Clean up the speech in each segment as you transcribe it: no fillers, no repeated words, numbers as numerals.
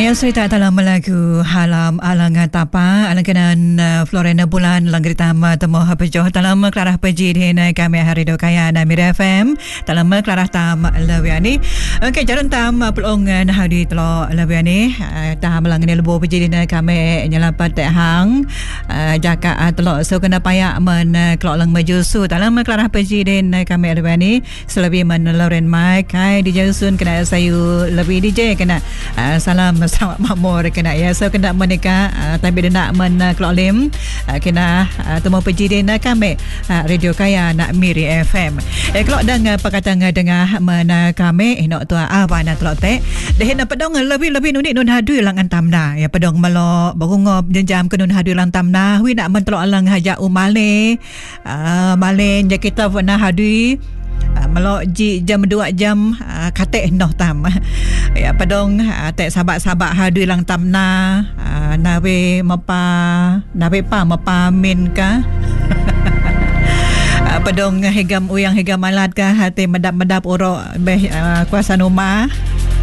Yang cerita dalam lagu Halam Alang Tapa Alangkanan Florena Bulan Langgri Tama Temu Hapejoh dalam Kelarah Peji di kami Hari Dokaya Namir FM dalam Kelarah Tam Lawiani. Okey, jalan tam pelongan hari telo Lawiani tam langani lebu peji di kami nyelapat hang jaka telo so kena payak men kelok lang majusu dalam Kelarah Peji di kami Lawiani selebih men Lauren Mike hai di Jasun kena sayu lebih DJ kena salam selamat makmur kena ya so kena menikah tapi dia nak men kelok lim kena temu peji nak kami Radio Kaya nak Miri FM kelok dang pakatang dengar men kami nak tua apa nak kelok te dah nak pedong lebih nunik nun hadu lang antamna ya pedong malo bangungop jam ke nun hadu lang tamna wi nak men telok lang haja umale malen je kita pernah hadu melok jam 2 jam katek noh tam ya padong tek sabak-sabak hadu lang tamna nawe pa mapa min ka padong hegam uyang hegam malat ka hati medap-medap uro beh kuasa rumah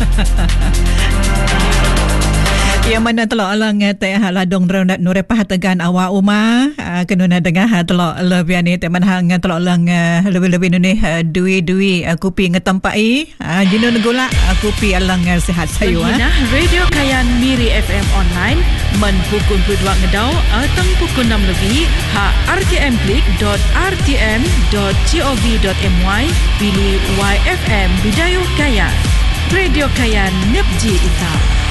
yang mana telok alang teh ladong nurepah tegan awak uma kenuna dengar telok lebian ni teman hang telok lang lebih-lebih ni dui kopi ngetempai jinun gula kopi alang sihat sayu Radio Kayan Miri FM online men pukul 2 ngedau teng pukul 6 lebih rtmklik.rtm.gov.my pilih YFM Bidayu Kaya Radio Kayan Nepji Ita.